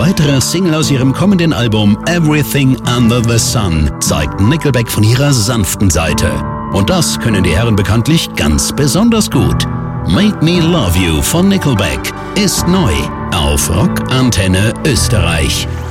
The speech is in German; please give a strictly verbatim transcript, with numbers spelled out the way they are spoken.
weitere Single aus ihrem kommenden Album Everything Under the Sun zeigt Nickelback von ihrer sanften Seite. Und das können die Herren bekanntlich ganz besonders gut. Make Me Love You von Nickelback ist neu auf Rock Antenne Österreich.